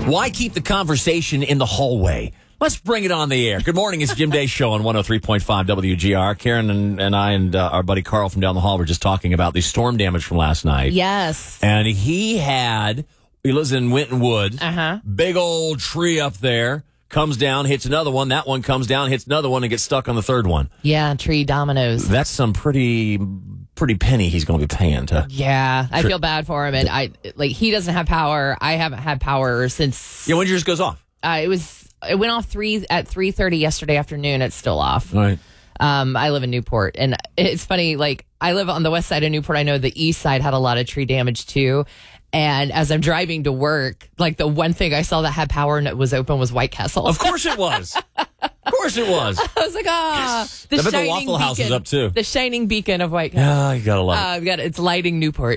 Why keep the conversation in the hallway? Let's bring it on the air. Good morning. It's Jim Day Show on 103.5 WGR. Karen and I and our buddy Carl from down the hall were just talking about the storm damage from last night. Yes. And he lives in Winton Wood. Big old tree up there. Comes down, hits another one. That one comes down, hits another one, and gets stuck on the third one. Yeah, tree dominoes. That's some pretty penny he's going to be paying to. Yeah, I feel bad for him. And he doesn't have power. I haven't had power since. Yeah, when yours goes off? It went off at 3:30 yesterday afternoon. It's still off. All right. I live in Newport, and it's funny. Like, I live on the west side of Newport. I know the east side had a lot of tree damage too. And as I'm driving to work, like, the one thing I saw that had power and it was open was White Castle. Of course it was. Of course it was. I was like, yes. The I bet shining the Waffle House is up too. The shining beacon of White Castle. Yeah, you gotta love it. It's lighting Newport.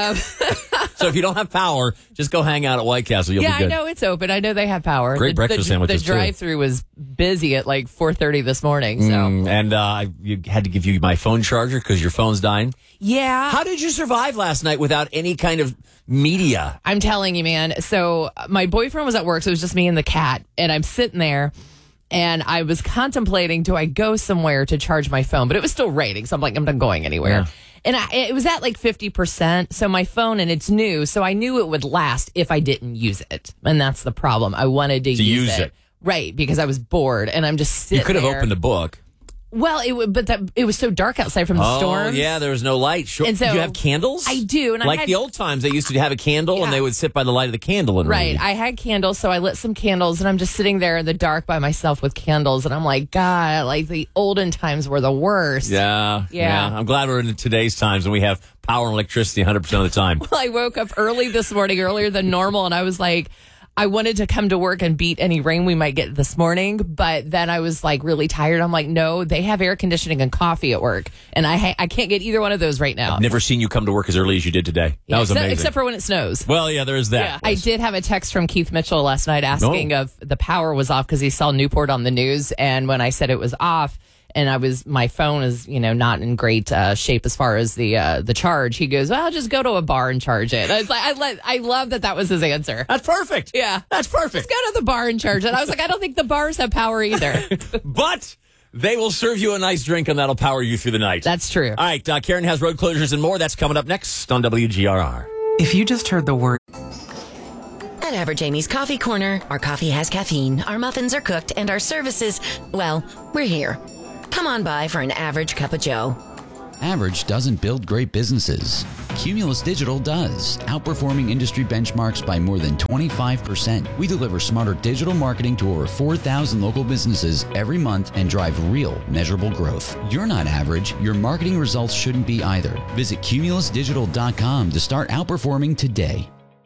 So if you don't have power, just go hang out at White Castle. You'll be good. I know it's open. I know they have power. Great breakfast sandwiches, The drive-through was busy at like 4:30 this morning. So and you had to give you my phone charger because your phone's dying. Yeah. How did you survive last night without any kind of media? I'm telling you, man. So my boyfriend was at work, so it was just me and the cat, and I'm sitting there. And I was contemplating, do I go somewhere to charge my phone? But it was still raining, so I'm like, I'm not going anywhere. Yeah. And it was at like 50%. So my phone, and it's new, so I knew it would last if I didn't use it. And that's the problem. I wanted to use it. Right, because I was bored, and I'm just sitting there. You could have opened a book. Well, it was so dark outside from the storm. Oh, yeah, there was no light. Sure. And so, do you have candles? I do. And like the old times, they used to have a candle, and they would sit by the light of the candle and read. I had candles, so I lit some candles, and I'm just sitting there in the dark by myself with candles, and I'm like, God, like the olden times were the worst. Yeah. I'm glad we're in today's times, and we have power and electricity 100% of the time. Well, I woke up early this morning, earlier than normal, and I was like, I wanted to come to work and beat any rain we might get this morning, but then I was like really tired. I'm like, no, they have air conditioning and coffee at work, and I can't get either one of those right now. I've never seen you come to work as early as you did today. That was amazing. Except for when it snows. Well, yeah, there is that. Yeah. I did have a text from Keith Mitchell last night asking if the power was off because he saw Newport on the news, and when I said it was off, and my phone is, not in great shape as far as the charge. He goes, well, I'll just go to a bar and charge it. I was like, I love that was his answer. That's perfect. Yeah. That's perfect. Just go to the bar and charge it. I was like, I don't think the bars have power either. But they will serve you a nice drink, and that'll power you through the night. That's true. All right, Karen has road closures and more. That's coming up next on WGRR. If you just heard the word... At Average Amy's Coffee Corner, our coffee has caffeine, our muffins are cooked, and our services, well, we're here. Come on by for an average cup of joe. Average doesn't build great businesses. Cumulus Digital does, outperforming industry benchmarks by more than 25%. We deliver smarter digital marketing to over 4,000 local businesses every month and drive real, measurable growth. You're not average. Your marketing results shouldn't be either. Visit cumulusdigital.com to start outperforming today.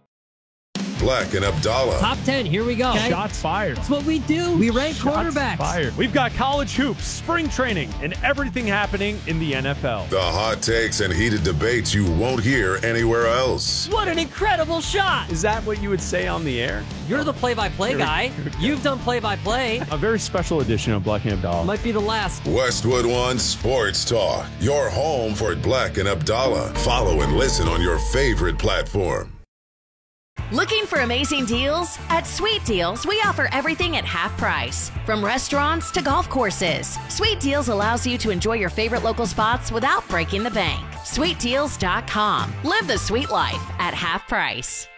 Black and Abdallah. Top 10, here we go. Okay. Shots fired. That's what we do. We rank quarterbacks. Fired. We've got college hoops, spring training, and everything happening in the NFL. The hot takes and heated debates you won't hear anywhere else. What an incredible shot. Is that what you would say on the air? You're the play-by-play guy. You've done play-by-play. A very special edition of Black and Abdallah. Might be the last. Westwood One Sports Talk. Your home for Black and Abdallah. Follow and listen on your favorite platform. Looking for amazing deals? At Sweet Deals, we offer everything at half price. From restaurants to golf courses, Sweet Deals allows you to enjoy your favorite local spots without breaking the bank. SweetDeals.com. Live the sweet life at half price.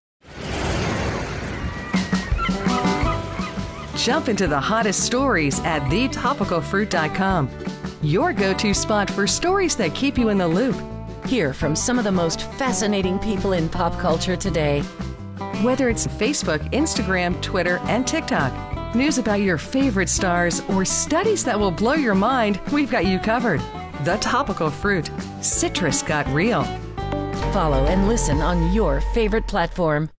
Jump into the hottest stories at thetopicalfruit.com. Your go-to spot for stories that keep you in the loop. Hear from some of the most fascinating people in pop culture today. Whether it's Facebook, Instagram, Twitter, and TikTok, news about your favorite stars, or studies that will blow your mind, we've got you covered. The Topical Fruit. Citrus got real. Follow and listen on your favorite platform.